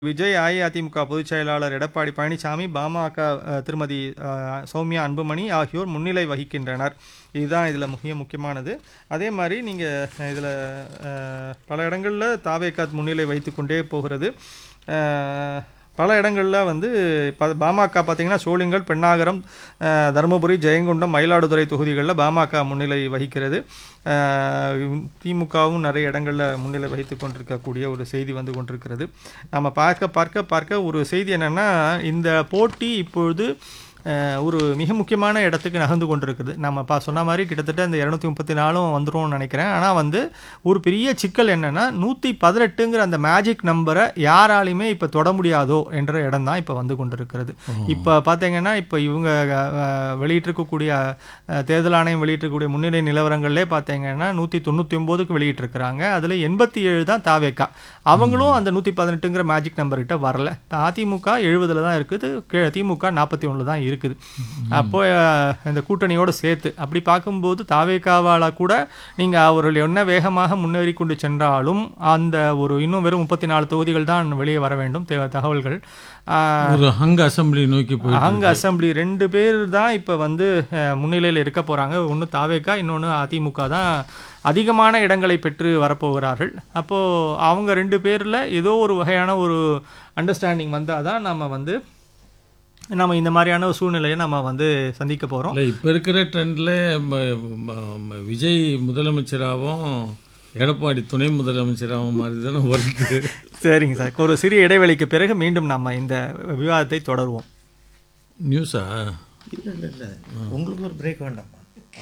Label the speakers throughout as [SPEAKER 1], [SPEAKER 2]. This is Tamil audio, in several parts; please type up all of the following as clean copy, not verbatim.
[SPEAKER 1] விஜய் அஇஅதிமுக பொதுச் செயலாளர் எடப்பாடி பழனிசாமி, பாமக திருமதி சௌமியா அன்புமணி ஆகியோர் முன்னிலை வகிக்கின்றனர். இதுதான் இதில் முக்கியமானது. அதே மாதிரி நீங்கள் இதில் பல இடங்களில் தாவேகா முன்னிலை வைத்து கொண்டே போகிறது. பல இடங்களில் வந்து பாமக பார்த்திங்கன்னா சோளிங்கல், பெண்ணாகரம், தருமபுரி, ஜெயங்கொண்டம், மயிலாடுதுறை தொகுதிகளில் பாமக முன்னிலை வகிக்கிறது. திமுகவும் நிறைய இடங்களில் முன்னிலை வகித்து கொண்டிருக்கக்கூடிய ஒரு செய்தி வந்து கொண்டிருக்கிறது. நம்ம பார்க்க ஒரு செய்தி என்னென்னா, இந்த போட்டி இப்பொழுது ஒரு மிக முக்கியமான இடத்துக்கு நகர்ந்து கொண்டிருக்குது. நம்ம சொன்ன மாதிரி கிட்டத்தட்ட இந்த 234 வந்துரும்னு நினைக்கிறேன். ஆனால் வந்து ஒரு பெரிய சிக்கல் என்னென்னா, 118ங்கிற அந்த மேஜிக் நம்பரை யாராலையுமே இப்போ தொட முடியாதோ என்ற இடம் தான் இப்போ வந்து கொண்டிருக்கிறது. இப்போ பார்த்தீங்கன்னா, இப்போ இவங்க வெளியிட்டிருக்கக்கூடிய தேர்தல் ஆணையம் வெளியிட்டிருக்கக்கூடிய முன்னிலை நிலவரங்கள்லே பார்த்தீங்கன்னா 199க்கு வெளியிட்டிருக்கிறாங்க. அதில் 87 தான் தாவேகா. அவங்களும் அந்த 118ங்கிற மேஜிக் நம்பர்கிட்ட வரல. அதிமுக 70 தான் இருக்குது, திமுக 41 தான் இருக்குது. அப்போ இந்த கூட்டணியோடு சேர்த்து அப்படி பார்க்கும்போது தாவேகாவால் கூட நீங்கள் அவர்கள் என்ன வேகமாக முன்னேறி கொண்டு சென்றாலும் அந்த ஒரு இன்னும் வெறும் 34 தொகுதிகள் தான் வெளியே வர வேண்டும். தகவல்கள்
[SPEAKER 2] ஹங் அசம்பிளி நோக்கி
[SPEAKER 1] ஹங் அசம்பிளி 2 பேர் தான் இப்போ வந்து முன்னிலையில் இருக்க போகிறாங்க. ஒன்று தாவேகா, இன்னொன்று அதிமுக தான் அதிகமான இடங்களை பெற்று வரப்போகிறார்கள். அப்போது அவங்க 2 பேரில் ஏதோ ஒரு வகையான ஒரு அண்டர்ஸ்டாண்டிங் வந்தால் தான் நம்ம இந்த மாதிரியான சூழ்நிலையை நம்ம வந்து சந்திக்க போகிறோம்.
[SPEAKER 2] இப்போ இருக்கிற ட்ரெண்டில் விஜய் முதலமைச்சராகவும் எடப்பாடி துணை முதலமைச்சராகவும் மாதிரி தானே வருது.
[SPEAKER 1] சரிங்க சார், ஒரு சிறிய இடைவெளிக்கு பிறகு மீண்டும் நம்ம இந்த விவாதத்தை தொடருவோம்.
[SPEAKER 2] நியூஸா?
[SPEAKER 3] இல்லை, உங்களுக்கு ஒரு பிரேக் வேண்டாமா?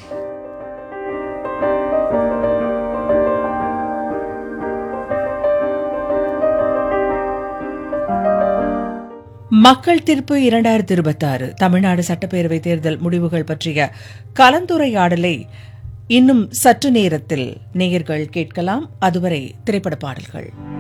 [SPEAKER 4] மக்கள் தீர்ப்பு 2026 தமிழ்நாடு சட்டப்பேரவை தேர்தல் முடிவுகள் பற்றிய கலந்துரையாடலை இன்னும் சற்று நேரத்தில் நேயர்கள் கேட்கலாம். அதுவரை திரைப்பட பாடல்கள்.